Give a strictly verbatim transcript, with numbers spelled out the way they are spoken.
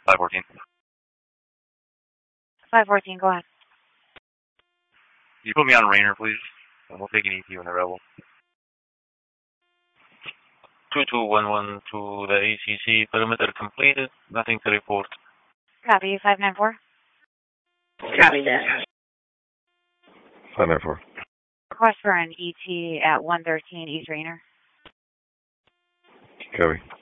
five fourteen. five fourteen, go ahead. You put me on Rainer, please, and we'll take an E T when they're available. two two one one to the A C C, perimeter completed, nothing to report. Copy, five nine four. Copy that. five nine four. Request for an E T at one thirteen East Rainer. Copy.